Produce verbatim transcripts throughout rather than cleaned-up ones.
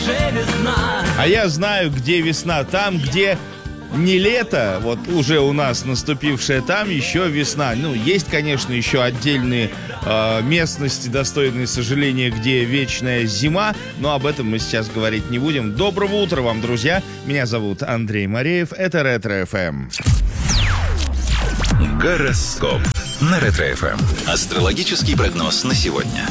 уже весна. А я знаю, где весна. Там, где не лето, вот уже у нас наступившее, там еще весна. Ну, есть, конечно, еще отдельные э, местности, достойные сожаления, где вечная зима, но об этом мы сейчас говорить не будем. Доброго утра вам, друзья. Меня зовут Андрей Мореев. Это Ретро-эф эм. Гороскоп на Ретро-эф эм. Астрологический прогноз на сегодня.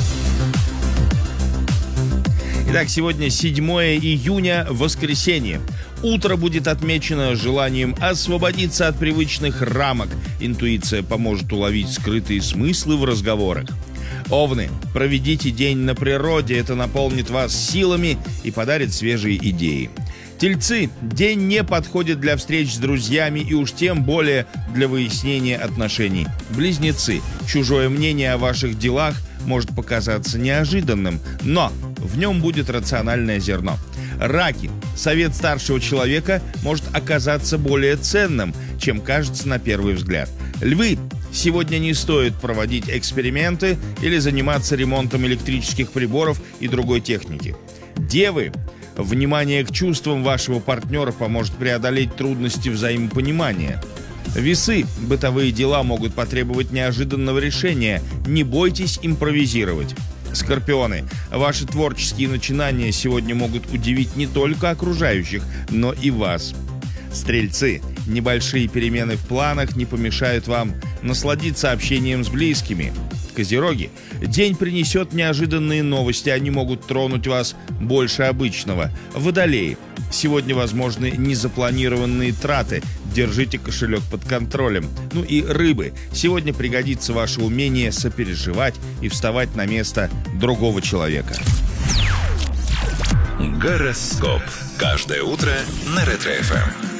Итак, сегодня седьмое июня, воскресенье. Утро будет отмечено желанием освободиться от привычных рамок. Интуиция поможет уловить скрытые смыслы в разговорах. Овны, проведите день на природе, это наполнит вас силами и подарит свежие идеи. Тельцы, день не подходит для встреч с друзьями и уж тем более для выяснения отношений. Близнецы, чужое мнение о ваших делах может показаться неожиданным, но в нем будет рациональное зерно. Раки, совет старшего человека может оказаться более ценным, чем кажется на первый взгляд. Львы, сегодня не стоит проводить эксперименты или заниматься ремонтом электрических приборов и другой техники. Девы, внимание к чувствам вашего партнера поможет преодолеть трудности взаимопонимания. Весы, бытовые дела могут потребовать неожиданного решения, не бойтесь импровизировать. Скорпионы, ваши творческие начинания сегодня могут удивить не только окружающих, но и вас. Стрельцы, небольшие перемены в планах не помешают вам насладиться общением с близкими. Козероги, день принесет неожиданные новости, они могут тронуть вас больше обычного. Водолеи, сегодня возможны незапланированные траты, держите кошелек под контролем. Ну и рыбы, сегодня пригодится ваше умение сопереживать и вставать на место другого человека. Гороскоп. Каждое утро на Ретро-эф эм.